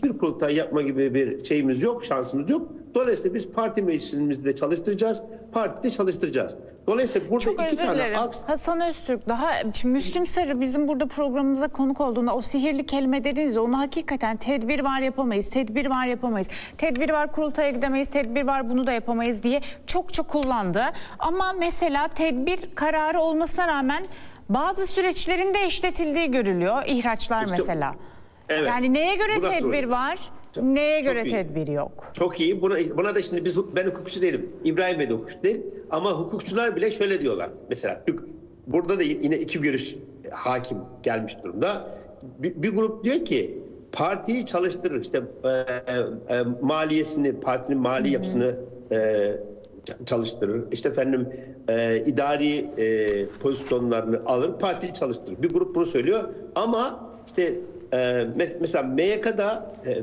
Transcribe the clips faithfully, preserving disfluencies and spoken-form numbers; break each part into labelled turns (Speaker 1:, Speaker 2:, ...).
Speaker 1: hiçbir kurultay yapma gibi bir şeyimiz yok, şansımız yok. Dolayısıyla biz parti meclisimizde çalıştıracağız, partide çalıştıracağız. Dolayısıyla burada
Speaker 2: Çok
Speaker 1: iki
Speaker 2: özür
Speaker 1: tane
Speaker 2: dilerim.
Speaker 1: aks...
Speaker 2: Hasan Öztürk, daha şimdi Müslüm Sarı bizim burada programımıza konuk olduğunda o sihirli kelime dediniz ya, onu hakikaten tedbir var yapamayız, tedbir var yapamayız, tedbir var kurultaya gidemeyiz, tedbir var bunu da yapamayız diye çok çok kullandı. Ama mesela tedbir kararı olmasına rağmen bazı süreçlerin de işletildiği görülüyor. İhraçlar
Speaker 1: İşte,
Speaker 2: mesela.
Speaker 1: Evet.
Speaker 2: Yani neye göre tedbir
Speaker 1: sorun.
Speaker 2: var,
Speaker 1: Çok,
Speaker 2: neye
Speaker 1: çok
Speaker 2: göre
Speaker 1: iyi.
Speaker 2: tedbir yok?
Speaker 1: Çok iyi. Buna, buna da şimdi biz, ben hukukçu değilim. İbrahim Bey de hukukçu değil. Ama hukukçular bile şöyle diyorlar. Mesela burada da yine iki görüş hakim gelmiş durumda. Bir, bir grup diyor ki partiyi çalıştırır. İşte e, e, maliyesini, partinin mali yapısını e, çalıştırır. İşte efendim e, idari e, pozisyonlarını alır, partiyi çalıştırır. Bir grup bunu söylüyor. Ama işte e, mesela M Y K'da e,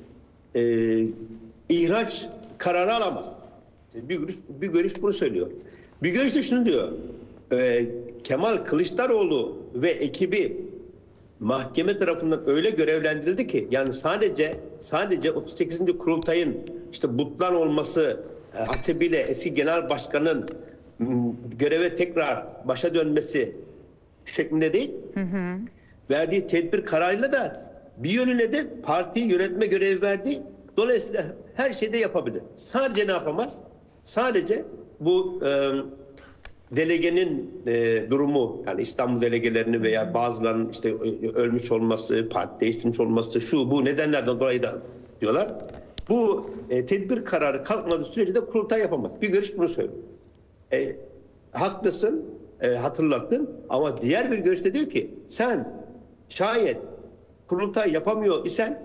Speaker 1: e, ihraç kararı alamaz. Bir görüş, bir görüş bunu söylüyor. Bir görüş de şunu diyor. E, Kemal Kılıçdaroğlu ve ekibi mahkeme tarafından öyle görevlendirildi ki, yani sadece sadece otuz sekizinci kurultayın işte butlan olması e, hasebiyle eski genel başkanın m, göreve tekrar başa dönmesi şeklinde değil. Hı hı. Verdiği tedbir kararıyla da bir yönüne de partiyi yönetme görevi verdi. Dolayısıyla her şeyde yapabilir. Sadece ne yapamaz? Sadece bu e, delegenin e, durumu, yani İstanbul delegelerini veya bazılarının işte ölmüş olması, parti değiştirmiş olması, şu bu nedenlerden dolayı da diyorlar. Bu e, tedbir kararı kalkmadığı sürece de kurultay yapamaz. Bir görüş bunu söylüyor. E, haklısın, e, hatırlattın, ama diğer bir görüş de diyor ki sen şayet kurultay yapamıyor isen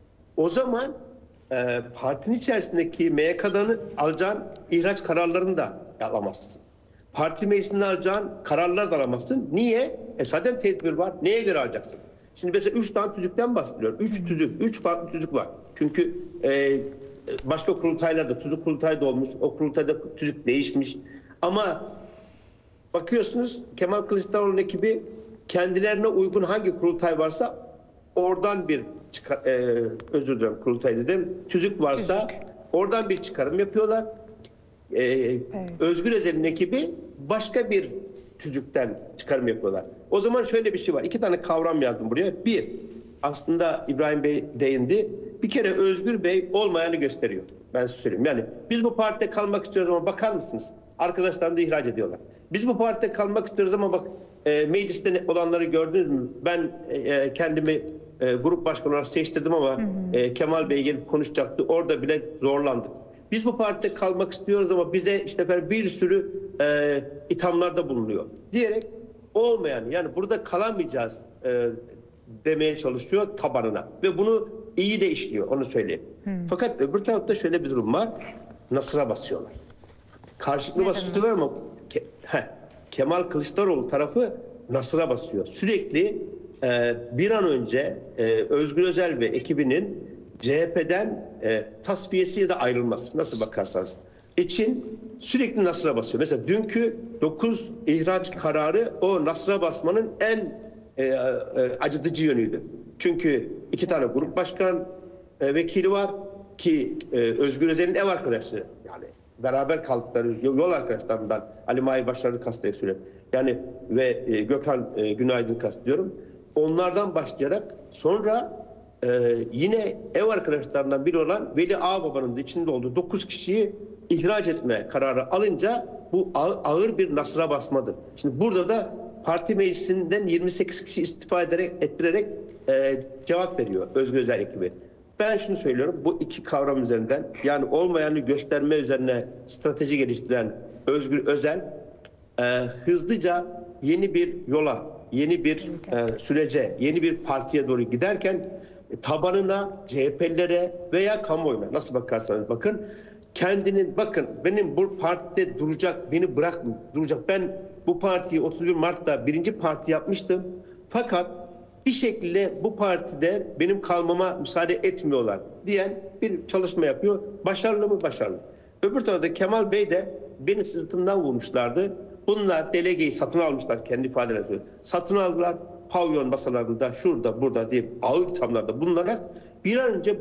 Speaker 1: o zaman e, partinin içerisindeki M Y K'dan alacağın ihraç kararlarını da alamazsın. Parti meclisinde alacağın kararlar da alamazsın. Niye? E zaten tedbir var. Neye göre alacaksın? Şimdi mesela üç tane tüzükten bahsediyorum. Üç tüzük, üç farklı tüzük var. Çünkü e, başka kurultaylarda, tüzük kurultayda olmuş, o kurultayda tüzük değişmiş. Ama bakıyorsunuz Kemal Kılıçdaroğlu'nun ekibi kendilerine uygun hangi kurultay varsa oradan bir çıkar, e, özür dilerim kurultay dedim, tüzük varsa tüzük. Oradan bir çıkarım yapıyorlar. Ee, evet. Özgür Özel'in ekibi başka bir tüzükten çıkarım yapıyorlar. O zaman şöyle bir şey var. İki tane kavram yazdım buraya. Bir, aslında İbrahim Bey değindi. Bir kere Özgür Bey olmayanı gösteriyor. Ben size söyleyeyim. Yani biz bu partide kalmak istiyoruz ama bakar mısınız? Arkadaşlarını da ihraç ediyorlar. Biz bu partide kalmak istiyoruz ama bak e, mecliste olanları gördünüz mü? Ben e, kendimi e, grup başkanı olarak seçtirdim ama hı hı. E, Kemal Bey gelip konuşacaktı. Orada bile zorlandık. Biz bu partide kalmak istiyoruz ama bize işte bir sürü e, ithamlarda bulunuyor diyerek olmayan, yani burada kalamayacağız e, demeye çalışıyor tabanına ve bunu iyi de işliyor, onu söyleyeyim. Hmm. Fakat öbür tarafta şöyle bir durum var, nasıra basıyorlar. Karşılıklı basıyorlar ama Ke, heh, Kemal Kılıçdaroğlu tarafı nasıra basıyor. Sürekli e, bir an önce e, Özgür Özel ve ekibinin C H P'den e, tasfiyesi ya da ayrılması, nasıl bakarsanız için sürekli nasıra basıyor. Mesela dünkü dokuz ihraç kararı o nasıra basmanın en e, e, acıtıcı yönüydü. Çünkü iki tane grup başkan e, vekili var ki e, Özgür Özel'in ev arkadaşları, yani beraber kaldıkları yol arkadaşlarından Ali Mahir Başarılı kastediyor söylüyorum. Yani ve e, Gökhan e, Günaydın kastediyorum. Onlardan başlayarak sonra Ee, yine ev arkadaşlarından biri olan Veli Ağababa'nın da içinde olduğu dokuz kişiyi ihraç etme kararı alınca bu ağır bir nasıra basmadır. Şimdi burada da parti meclisinden yirmi sekiz kişi istifa ederek, ettirerek e, cevap veriyor Özgür Özel ekibi. Ben şunu söylüyorum, bu iki kavram üzerinden, yani olmayanı gösterme üzerine strateji geliştiren Özgür Özel e, hızlıca yeni bir yola, yeni bir e, sürece, yeni bir partiye doğru giderken tabanına, C H P'lilere veya kamuoyuna, nasıl bakarsanız bakın, kendinin, bakın benim bu partide duracak, beni bırak duracak. Ben bu partiyi otuz bir Mart'ta birinci parti yapmıştım. Fakat bir şekilde bu partide benim kalmama müsaade etmiyorlar diyen bir çalışma yapıyor. Başarılı mı? Başarılı. Öbür tarafta Kemal Bey de beni sırtımdan vurmuşlardı. Bunlar delegeyi satın almışlar, kendi ifadelerine söylüyor. Satın aldılar. Pavyon masalarında şurada burada diye ağır ithamlarda bulunarak bir an önce